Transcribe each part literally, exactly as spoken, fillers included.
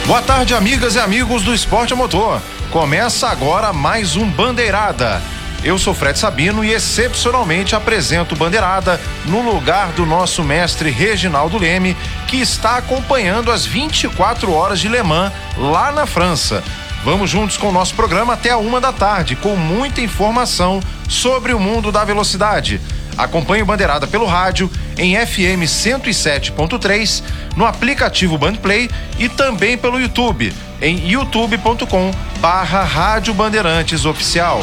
Boa tarde, amigas e amigos do Esporte a Motor. Começa agora mais um Bandeirada. Eu sou Fred Sabino e excepcionalmente apresento Bandeirada no lugar do nosso mestre Reginaldo Leme, que está acompanhando as vinte e quatro horas de Le Mans lá na França. Vamos juntos com o nosso programa até a uma da tarde, com muita informação sobre o mundo da velocidade. Acompanhe o Bandeirada pelo rádio em F M cento e sete ponto três, no aplicativo Bandplay e também pelo YouTube em youtube ponto com barra Rádio Bandeirantes Oficial.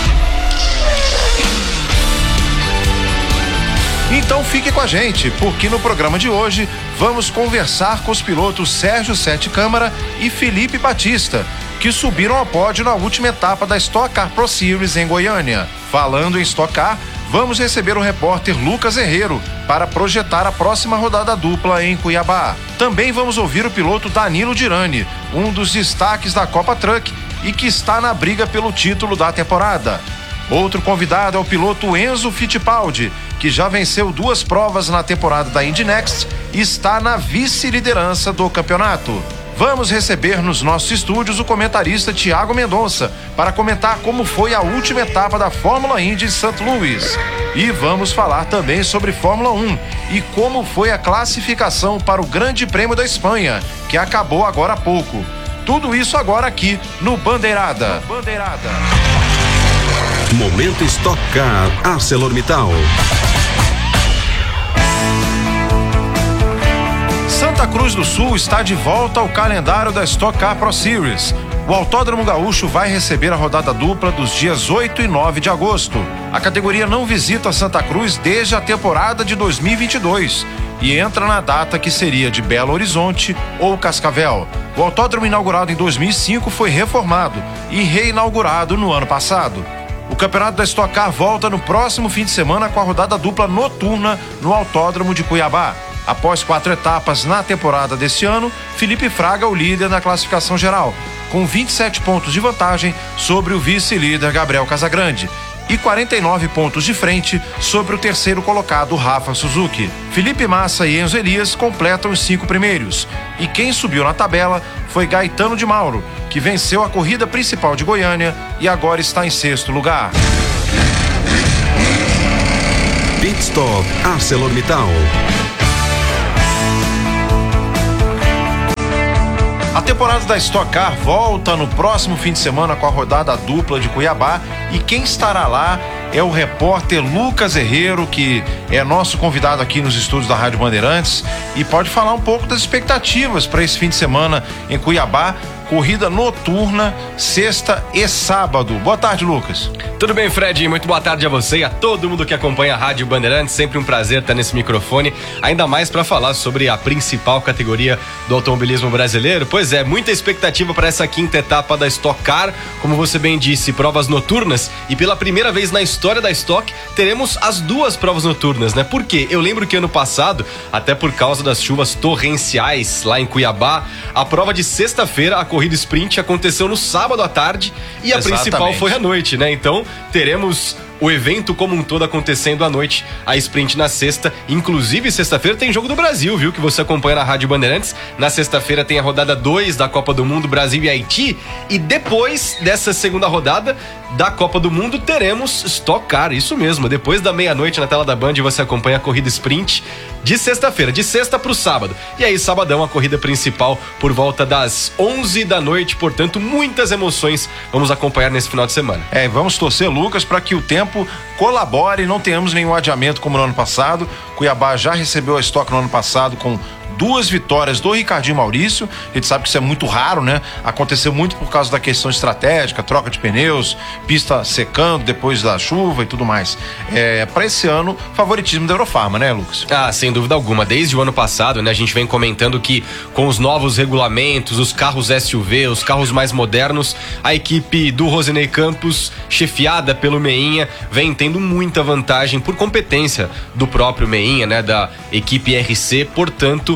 Então fique com a gente, porque no programa de hoje vamos conversar com os pilotos Sérgio Sete Câmara e Felipe Batista, que subiram ao pódio na última etapa da Stock Car Pro Series em Goiânia. Falando em Stock Car, vamos receber o repórter Lucas Herrero para projetar a próxima rodada dupla em Cuiabá. Também vamos ouvir o piloto Danilo Dirani, um dos destaques da Copa Truck e que está na briga pelo título da temporada. Outro convidado é o piloto Enzo Fittipaldi, que já venceu duas provas na temporada da Indy Next e está na vice-liderança do campeonato. Vamos receber nos nossos estúdios o comentarista Thiago Mendonça para comentar como foi a última etapa da Fórmula Indy em Saint Louis. E vamos falar também sobre Fórmula um e como foi a classificação para o Grande Prêmio da Espanha, que acabou agora há pouco. Tudo isso agora aqui no Bandeirada. No Bandeirada. Momento Stock Car ArcelorMittal. Santa Cruz do Sul está de volta ao calendário da Stock Car Pro Series. O Autódromo Gaúcho vai receber a rodada dupla dos dias oito e nove de agosto. A categoria não visita Santa Cruz desde a temporada de dois mil e vinte e dois e entra na data que seria de Belo Horizonte ou Cascavel. O autódromo inaugurado em dois mil e cinco foi reformado e reinaugurado no ano passado. O campeonato da Stock Car volta no próximo fim de semana com a rodada dupla noturna no Autódromo de Cuiabá. Após quatro etapas na temporada deste ano, Felipe Fraga é o líder na classificação geral, com vinte e sete pontos de vantagem sobre o vice-líder Gabriel Casagrande e quarenta e nove pontos de frente sobre o terceiro colocado Rafa Suzuki. Felipe Massa e Enzo Elias completam os cinco primeiros. E quem subiu na tabela foi Gaetano de Mauro, que venceu a corrida principal de Goiânia e agora está em sexto lugar. Pit Stop ArcelorMittal. A temporada da Stock Car volta no próximo fim de semana com a rodada dupla de Cuiabá e quem estará lá é o repórter Lucas Herrero, que é nosso convidado aqui nos estúdios da Rádio Bandeirantes e pode falar um pouco das expectativas para esse fim de semana em Cuiabá. Corrida noturna, sexta e sábado. Boa tarde, Lucas. Tudo bem, Fred? Muito boa tarde a você e a todo mundo que acompanha a Rádio Bandeirantes. Sempre um prazer estar nesse microfone, ainda mais para falar sobre a principal categoria do automobilismo brasileiro. Pois é, muita expectativa para essa quinta etapa da Stock Car. Como você bem disse, provas noturnas e pela primeira vez na história da Stock teremos as duas provas noturnas, né? Por quê? Eu lembro que ano passado, até por causa das chuvas torrenciais lá em Cuiabá, a prova de sexta-feira, a corrida sprint aconteceu no sábado à tarde e a Exatamente. principal foi à noite, né? Então teremos o evento como um todo acontecendo à noite, a sprint na sexta. Inclusive, sexta-feira tem Jogo do Brasil, viu? Que você acompanha na Rádio Bandeirantes. Na sexta-feira tem a rodada dois da Copa do Mundo, Brasil e Haiti. E depois dessa segunda rodada da Copa do Mundo, teremos Stock Car, isso mesmo. Depois da meia-noite na tela da Band, você acompanha a corrida sprint de sexta-feira, de sexta pro sábado. E aí, sabadão, a corrida principal por volta das onze da noite. Portanto, muitas emoções vamos acompanhar nesse final de semana. É, vamos torcer, Lucas, para que o tempo colabore e não tenhamos nenhum adiamento como no ano passado. Cuiabá já recebeu a Stock no ano passado com duas vitórias do Ricardinho Maurício. A gente sabe que isso é muito raro, né? Aconteceu muito por causa da questão estratégica, troca de pneus, pista secando depois da chuva e tudo mais. É, para esse ano, favoritismo da Eurofarma, né, Lucas? Ah, sem dúvida alguma. Desde o ano passado, né, a gente vem comentando que com os novos regulamentos, os carros S U V, os carros mais modernos, a equipe do Rosinei Campos, chefiada pelo Meinha, vem tendo muita vantagem por competência do próprio Meinha, né, da equipe R C. Portanto,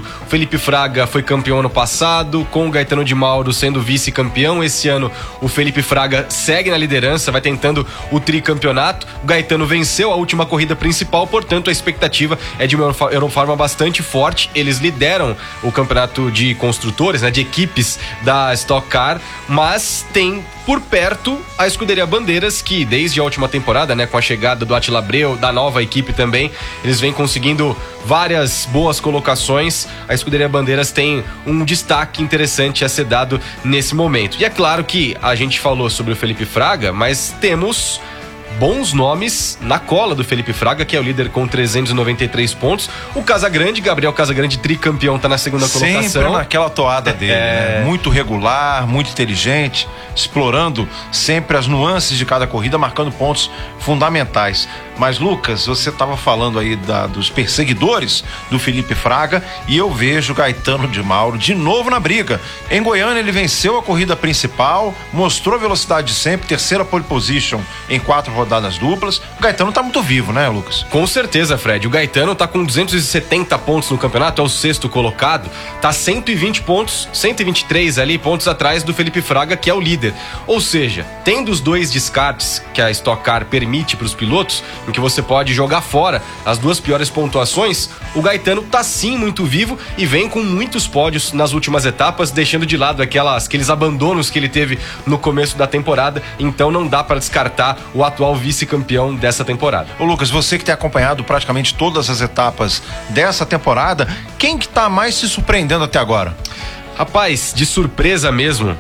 O Felipe Fraga foi campeão ano passado, com o Gaetano de Mauro sendo vice-campeão. Esse ano o Felipe Fraga segue na liderança, vai tentando o tricampeonato. O Gaetano venceu a última corrida principal, portanto a expectativa é de uma Eurofarma bastante forte. Eles lideram o campeonato de construtores, né, de equipes da Stock Car, mas tem por perto a Escuderia Bandeiras, que desde a última temporada, né, com a chegada do Attila Abreu, da nova equipe também, eles vêm conseguindo várias boas colocações. A Escuderia Bandeiras tem um destaque interessante a ser dado nesse momento. E é claro que a gente falou sobre o Felipe Fraga, mas temos bons nomes na cola do Felipe Fraga, que é o líder com trezentos e noventa e três pontos. O Casagrande, Gabriel Casagrande, tricampeão, tá na segunda colocação. Sempre naquela toada dele, é... né? Muito regular, muito inteligente, explorando sempre as nuances de cada corrida, marcando pontos fundamentais. Mas, Lucas, você estava falando aí da, dos perseguidores do Felipe Fraga, e eu vejo Gaetano de Mauro de novo na briga. Em Goiânia ele venceu a corrida principal, mostrou velocidade de sempre, terceira pole position em quatro rodadas duplas. O Gaetano tá muito vivo, né, Lucas? Com certeza, Fred. O Gaetano tá com duzentos e setenta pontos no campeonato, é o sexto colocado, tá cento e vinte pontos, cento e vinte e três ali, pontos atrás do Felipe Fraga, que é o líder. Ou seja, tendo os dois descartes que a Stock Car permite para os pilotos, em que você pode jogar fora as duas piores pontuações, o Gaetano tá sim muito vivo e vem com muitos pódios nas últimas etapas, deixando de lado aquelas, aqueles abandonos que ele teve no começo da temporada. Então não dá para descartar o atual vice-campeão dessa temporada. Ô Lucas, você que tem acompanhado praticamente todas as etapas dessa temporada, quem que tá mais se surpreendendo até agora? Rapaz, de surpresa mesmo,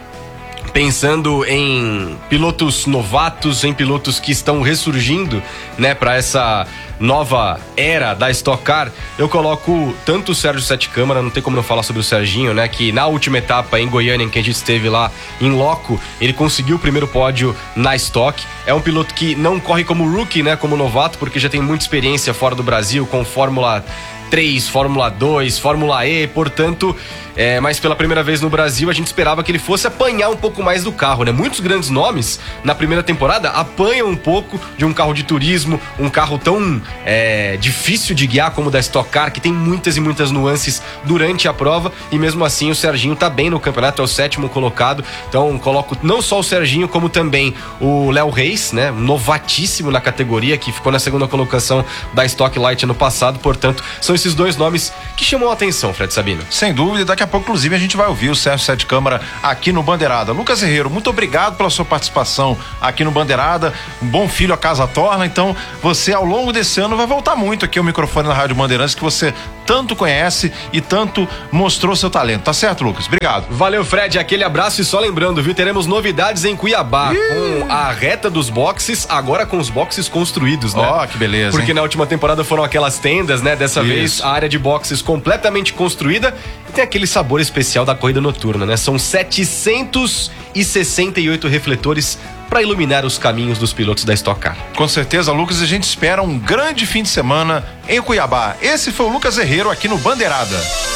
pensando em pilotos novatos, em pilotos que estão ressurgindo, né, para essa nova era da Stock Car, eu coloco tanto o Sérgio Sete Câmara, não tem como não falar sobre o Serginho, né, que na última etapa em Goiânia, em que a gente esteve lá em loco, ele conseguiu o primeiro pódio na Stock. É um piloto que não corre como rookie, né, como novato, porque já tem muita experiência fora do Brasil, com Fórmula três, Fórmula dois, Fórmula E, portanto, é, mas pela primeira vez no Brasil a gente esperava que ele fosse apanhar um pouco mais do carro, né? Muitos grandes nomes na primeira temporada apanham um pouco de um carro de turismo, um carro tão é, difícil de guiar como o da Stock Car, que tem muitas e muitas nuances durante a prova, e mesmo assim o Serginho tá bem no campeonato, é o sétimo colocado. Então coloco não só o Serginho, como também o Léo Reis, né? Novatíssimo na categoria, que ficou na segunda colocação da Stock Light ano passado. Portanto, são esses dois nomes que chamam a atenção, Fred Sabino. Sem dúvida, daqui a pouco, inclusive, a gente vai ouvir o Sérgio Sete Câmara aqui no Bandeirada. Lucas Herrero, muito obrigado pela sua participação aqui no Bandeirada. Um bom filho a casa torna, então você ao longo desse ano vai voltar muito aqui ao microfone na Rádio Bandeirantes, que você tanto conhece e tanto mostrou seu talento. Tá certo, Lucas? Obrigado. Valeu, Fred, aquele abraço, e só lembrando, viu, teremos novidades em Cuiabá, Ih. com a reta dos boxes, agora com os boxes construídos, né? Ó, oh, que beleza, Porque hein? Na última temporada foram aquelas tendas, né? Dessa Isso. vez a área de boxes completamente construída, e tem aquele sabor especial da corrida noturna, né? São setecentos e sessenta e oito refletores para iluminar os caminhos dos pilotos da Stock Car. Com certeza, Lucas, a gente espera um grande fim de semana em Cuiabá. Esse foi o Lucas Herrero aqui no Bandeirada.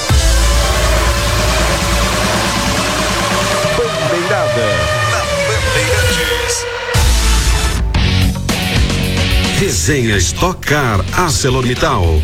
Bandeirada na Bandeirantes. Resenha Stock Car ArcelorMittal.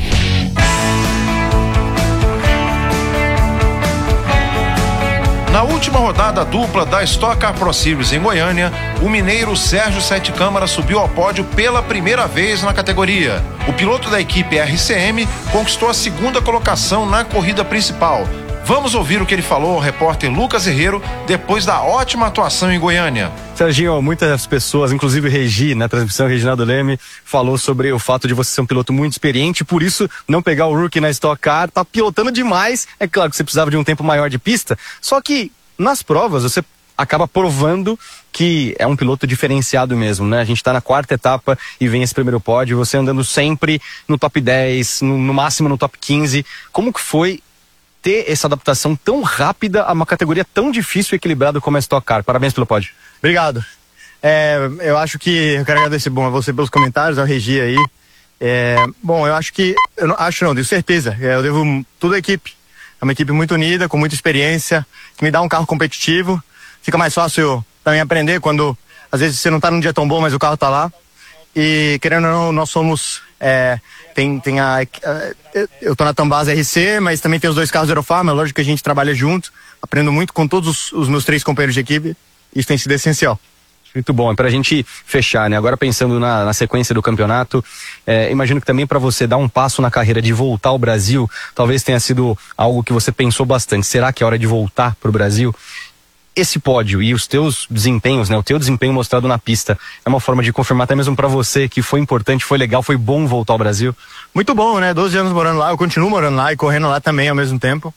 Na última rodada dupla da Stock Car Pro Series em Goiânia, o mineiro Sérgio Sete Câmara subiu ao pódio pela primeira vez na categoria. O piloto da equipe R C M conquistou a segunda colocação na corrida principal. Vamos ouvir o que ele falou ao repórter Lucas Herrero depois da ótima atuação em Goiânia. Serginho, muitas pessoas, inclusive o Regi, na transmissão, Reginaldo Leme, falou sobre o fato de você ser um piloto muito experiente, por isso não pegar o rookie na Stock Car, tá pilotando demais. É claro que você precisava de um tempo maior de pista, só que nas provas você acaba provando que é um piloto diferenciado mesmo, né? A gente tá na quarta etapa e vem esse primeiro pódio, você andando sempre no top dez, no, no máximo no top quinze. Como que foi ter essa adaptação tão rápida a uma categoria tão difícil e equilibrada como a Stock Car? Parabéns pelo pódio. Obrigado. É, eu acho que eu quero agradecer bom, a você pelos comentários, ao Regi aí. É, bom, eu acho que, eu não, acho não, tenho certeza, eu devo tudo à equipe. É uma equipe muito unida, com muita experiência, que me dá um carro competitivo. Fica mais fácil também aprender quando, às vezes, você não tá num dia tão bom, mas o carro tá lá. E, querendo ou não, nós somos é, tem, tem a, a eu tô na Tambasa R C, mas também tem os dois carros da Eurofarma, é lógico que a gente trabalha junto, aprendo muito com todos os, os meus três companheiros de equipe, isso tem sido essencial. Muito bom, e pra gente fechar, né, agora pensando na, na sequência do campeonato, é, imagino que também para você dar um passo na carreira de voltar ao Brasil, talvez tenha sido algo que você pensou bastante, será que é hora de voltar pro Brasil? Esse pódio e os teus desempenhos, né, o teu desempenho mostrado na pista, é uma forma de confirmar até mesmo para você que foi importante, foi legal, foi bom voltar ao Brasil? Muito bom, né, doze anos morando lá, eu continuo morando lá e correndo lá também ao mesmo tempo,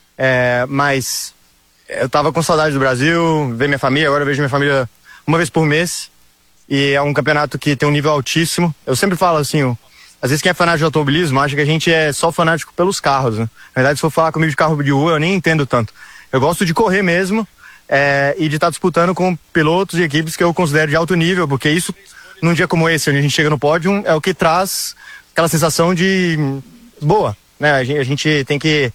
é, mas eu tava com saudade do Brasil, ver minha família, agora eu vejo minha família uma vez por mês, e é um campeonato que tem um nível altíssimo. Eu sempre falo assim, ó, às vezes quem é fanático de automobilismo acha que a gente é só fanático pelos carros, né? Na verdade, se for falar comigo de carro de rua, eu nem entendo tanto. Eu gosto de correr mesmo, é, e de estar disputando com pilotos e equipes que eu considero de alto nível, porque isso, num dia como esse, onde a gente chega no pódio, é o que traz aquela sensação de boa, né? A gente, a gente tem que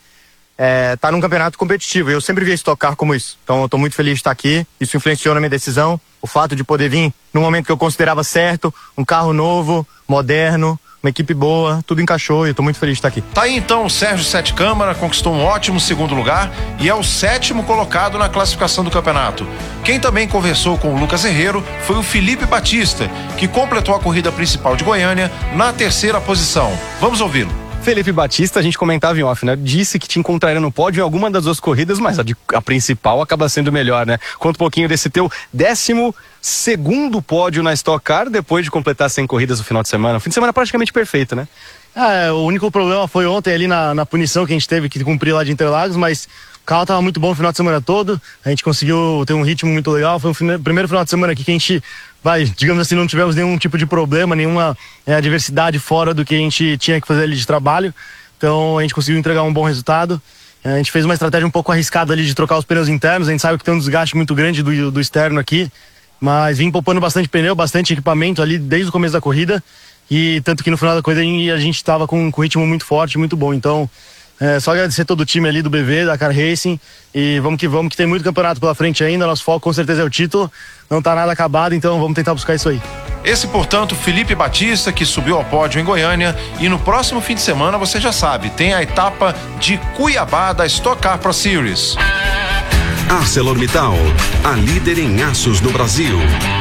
É, tá num campeonato competitivo, eu sempre vi a Stock Car como isso, então eu tô muito feliz de estar aqui, isso influenciou na minha decisão, o fato de poder vir no momento que eu considerava certo, um carro novo, moderno, uma equipe boa, tudo encaixou e eu tô muito feliz de estar aqui. Tá aí então o Sérgio Sete Câmara, conquistou um ótimo segundo lugar e é o sétimo colocado na classificação do campeonato. Quem também conversou com o Lucas Herrero foi o Felipe Batista, que completou a corrida principal de Goiânia na terceira posição. Vamos ouvi-lo. Felipe Batista, a gente comentava em off, né? Disse que te encontraria no pódio em alguma das duas corridas, mas a, de, a principal acaba sendo melhor, né? Conta um pouquinho desse teu décimo segundo pódio na Stock Car, depois de completar cem corridas no final de semana. Um fim de semana praticamente perfeito, né? Ah, é, o único problema foi ontem ali na, na punição que a gente teve que cumprir lá de Interlagos, mas o carro tava muito bom no final de semana todo, a gente conseguiu ter um ritmo muito legal, foi o fine, primeiro final de semana aqui que a gente, vai, digamos assim, não tivemos nenhum tipo de problema, nenhuma é, adversidade fora do que a gente tinha que fazer ali de trabalho, então a gente conseguiu entregar um bom resultado. A gente fez uma estratégia um pouco arriscada ali de trocar os pneus internos, a gente sabe que tem um desgaste muito grande do, do externo aqui, mas vim poupando bastante pneu, bastante equipamento ali desde o começo da corrida, e tanto que no final da corrida a gente estava com, com um ritmo muito forte, muito bom, então é só agradecer todo o time ali do B V, da Car Racing, e vamos que vamos, que tem muito campeonato pela frente ainda, nosso foco com certeza é o título, não tá nada acabado, então vamos tentar buscar isso aí. Esse, portanto, Felipe Batista, que subiu ao pódio em Goiânia, e no próximo fim de semana, você já sabe, tem a etapa de Cuiabá da Stock Car Pro Series. ArcelorMittal, a líder em aços no Brasil.